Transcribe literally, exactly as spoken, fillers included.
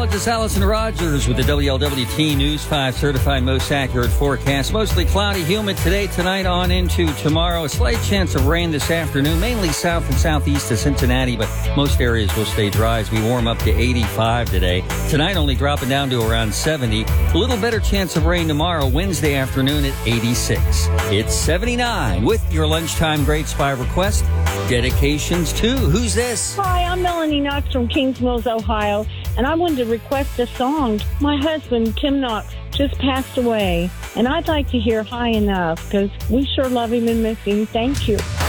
Meteorologist Allison Rogers with the W L W T News five certified most accurate forecast. Mostly cloudy, humid today, tonight on into tomorrow. A slight chance of rain this afternoon, mainly south and southeast of Cincinnati, but most areas will stay dry as we warm up to eighty-five today. Tonight only dropping down to around seventy. A little better chance of rain tomorrow, Wednesday afternoon at eighty-six. It's seventy-nine with your lunchtime Great Spy request. Dedications to Who's This? Hi, I'm Melanie Knox from Kings Mills, Ohio, and I wanted to request a song. My husband, Tim Knox, just passed away, and I'd like to hear High Enough because we sure love him and miss him. Thank you.